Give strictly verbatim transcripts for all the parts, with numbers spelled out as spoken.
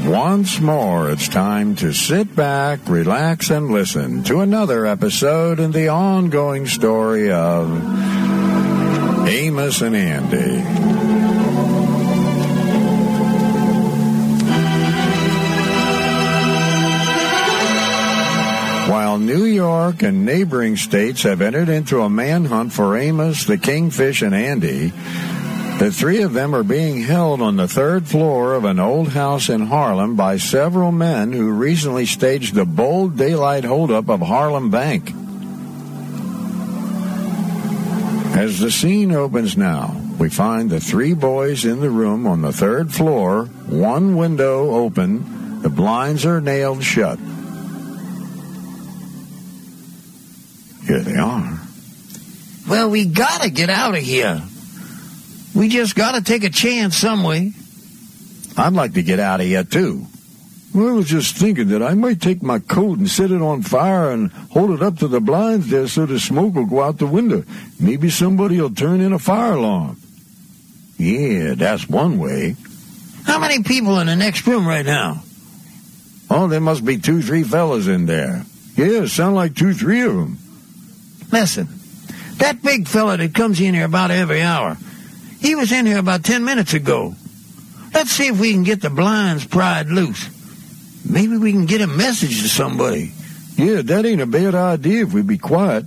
Once more, it's time to sit back, relax, and listen to another episode in the ongoing story of Amos and Andy. While New York and neighboring states have entered into a manhunt for Amos, the Kingfish, and Andy, the three of them are being held on the third floor of an old house in Harlem by several men who recently staged the bold daylight holdup of Harlem Bank. As the scene opens now, we find the three boys in the room on the third floor, one window open, the blinds are nailed shut. Here they are. Well, we gotta get out of here. We just gotta take a chance some way. I'd like to get out of here, too. Well, I was just thinking that I might take my coat and set it on fire and hold it up to the blinds there so the smoke will go out the window. Maybe somebody will turn in a fire alarm. Yeah, that's one way. How many people in the next room right now? Oh, there must be two, three fellas in there. Yeah, sound like two, three of them. Listen, that big fella that comes in here about every hour, he was in here about ten minutes ago. Let's see if we can get the blinds pried loose. Maybe we can get a message to somebody. Yeah, that ain't a bad idea if we be quiet.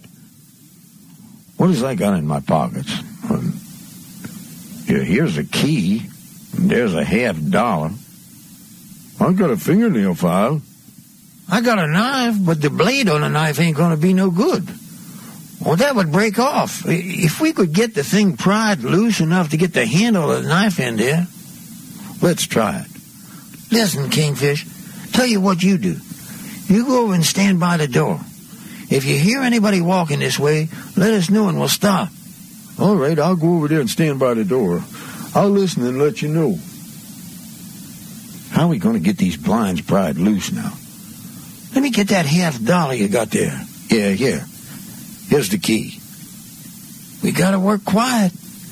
What has I got in my pockets? Um, yeah, here's a key. And there's a half dollar. I've got a fingernail file. I got a knife, but the blade on the knife ain't gonna be no good. Well, that would break off. If we could get the thing pried loose enough to get the handle of the knife in there. Let's try it. Listen, Kingfish, tell you what you do. You go over and stand by the door. If you hear anybody walking this way, let us know and we'll stop. All right, I'll go over there and stand by the door. I'll listen and let you know. How are we going to get these blinds pried loose now? Let me get that half dollar you got there. Yeah, here. Here's the key. We gotta work quiet.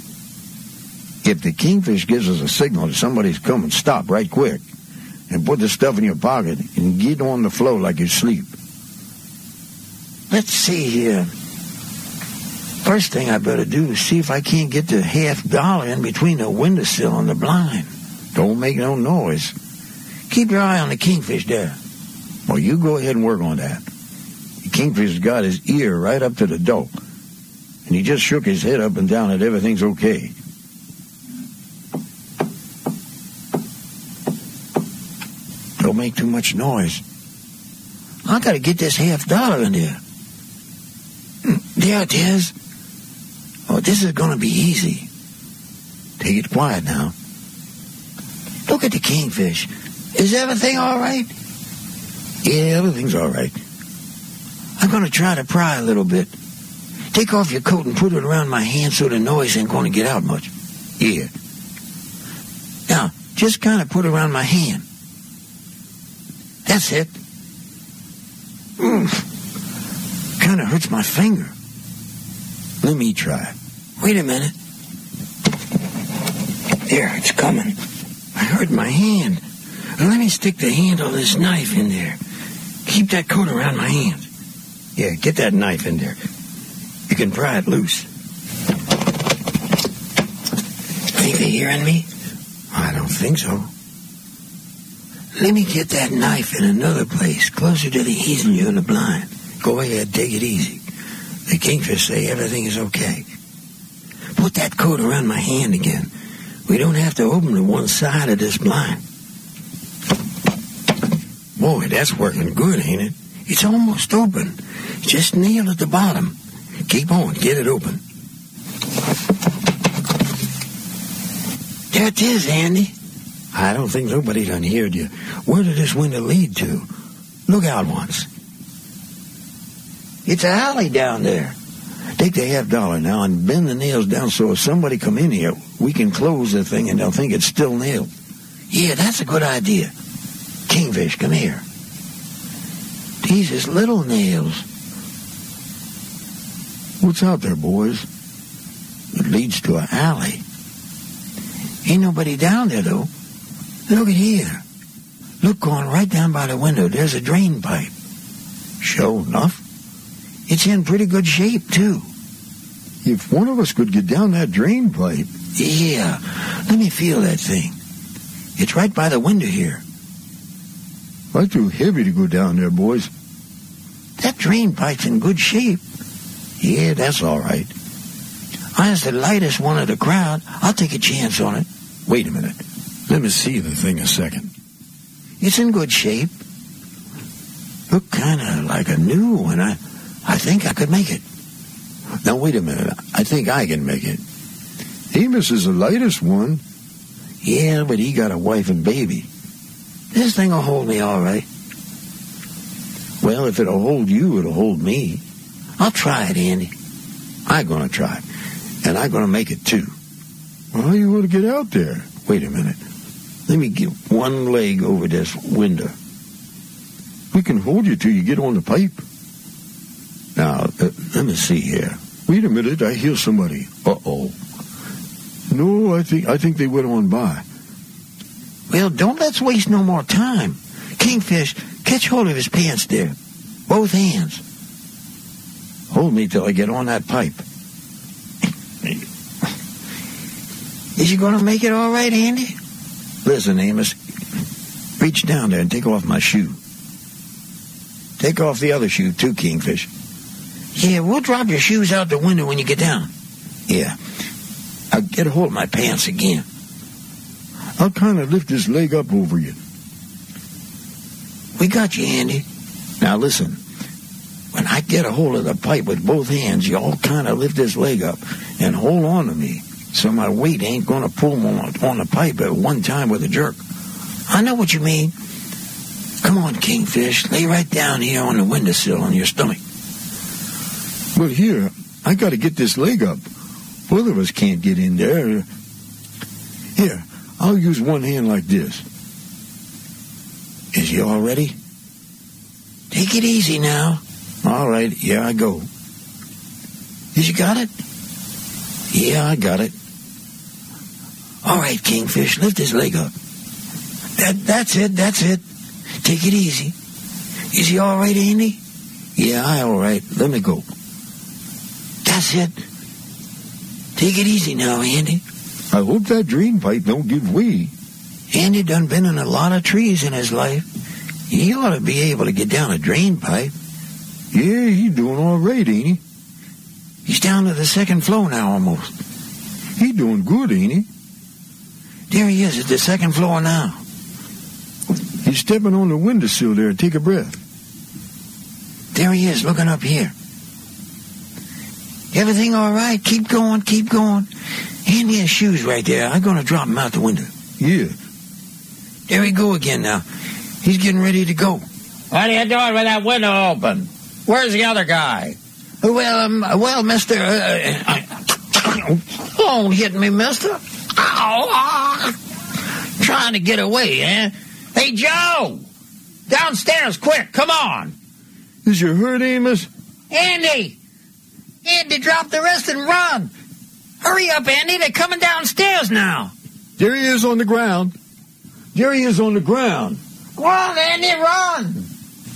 If the Kingfish gives us a signal that somebody's coming, stop right quick and put the stuff in your pocket and get on the floor like you sleep. Let's see here. First thing I better do is see if I can't get the half dollar in between the windowsill and the blind. Don't make no noise. Keep your eye on the Kingfish there. Well, you go ahead and work on that. The Kingfish has got his ear right up to the door, and he just shook his head up and down that everything's okay. Don't make too much noise. I gotta get this half dollar in there. There it is. Oh, this is gonna be easy. Take it quiet now. Look at the Kingfish. Is everything all right? Yeah, everything's all right. I'm gonna try to pry a little bit. Take off your coat and put it around my hand so the noise ain't gonna get out much. Yeah. Now, just kind of put it around my hand. That's it. Oof. Kind of hurts my finger. Let me try. Wait a minute. There, it's coming. I hurt my hand. Let me stick the handle of this knife in there. Keep that coat around my hand. Yeah, get that knife in there. You can pry it loose. Think they're hearing me? I don't think so. Let me get that knife in another place, closer to the easel and the blind. Go ahead, take it easy. The Kingfish say everything is okay. Put that coat around my hand again. We don't have to open the one side of this blind. Boy, that's working good, ain't it? It's almost open. Just nail at the bottom. Keep on, get it open. There it is, Andy. I don't think nobody done heard you. Where did this window lead to? Look out once. It's an alley down there. Take the half dollar now and bend the nails down so if somebody come in here, we can close the thing and they'll think it's still nailed. Yeah, that's a good idea. Kingfish, come here. These is little nails. What's out there, boys? It leads to an alley. Ain't nobody down there, though. Look at here. Look, going right down by the window, there's a drain pipe. Sure enough. It's in pretty good shape, too. If one of us could get down that drain pipe. Yeah, let me feel that thing. It's right by the window here. That's too heavy to go down there, boys. That drain pipe's in good shape. Yeah, that's all right. I was the lightest one of the crowd. I'll take a chance on it. Wait a minute. Let me see the thing a second. It's in good shape. Look kind of like a new one. I, I think I could make it. Now, wait a minute. I think I can make it. Amos is the lightest one. Yeah, but he got a wife and baby. This thing will hold me all right. Well, if it'll hold you, it'll hold me. I'll try it, Andy. I'm going to try. And I'm going to make it, too. Well, how you want to get out there? Wait a minute. Let me get one leg over this window. We can hold you till you get on the pipe. Now, uh, let me see here. Wait a minute. I hear somebody. Uh-oh. No, I think I think they went on by. Well, don't let's waste no more time. Kingfish, catch hold of his pants there. Both hands. Hold me till I get on that pipe. Is you going to make it all right, Andy? Listen, Amos. Reach down there and take off my shoe. Take off the other shoe, too, Kingfish. Yeah, we'll drop your shoes out the window when you get down. Yeah. I'll get a hold of my pants again. I'll kind of lift this leg up over you. We got you, Andy. Now, listen. When I get a hold of the pipe with both hands, you all kind of lift this leg up and hold on to me so my weight ain't going to pull on, on the pipe at one time with a jerk. I know what you mean. Come on, Kingfish. Lay right down here on the windowsill on your stomach. Well, here, I got to get this leg up. Both of us can't get in there. Here, I'll use one hand like this. Is you all ready? Take it easy now. All right, here I go. Did you got it? Yeah, I got it. All right, Kingfish, lift his leg up. That, that's it, that's it. Take it easy. Is he all right, Andy? Yeah, I all right. Let me go. That's it. Take it easy now, Andy. I hope that drain pipe don't give way. Andy done been in a lot of trees in his life. He ought to be able to get down a drain pipe. Yeah, he's doing all right, ain't he? He's down to the second floor now almost. He doing good, ain't he? There he is at the second floor now. He's stepping on the windowsill there. Take a breath. There he is, looking up here. Everything all right? Keep going, keep going. Hand me his shoes right there. I'm going to drop him out the window. Yeah. There he go again now. He's getting ready to go. What are you doing with that window open? Where's the other guy? Well, um, well, mister... Uh, uh, don't hit me, mister. Ow! Trying to get away, eh? Hey, Joe! Downstairs, quick, come on! Is you hurt, Amos? Andy! Andy, drop the wrist and run! Hurry up, Andy, they're coming downstairs now! There he is on the ground. There he is on the ground. Come on, Andy, run!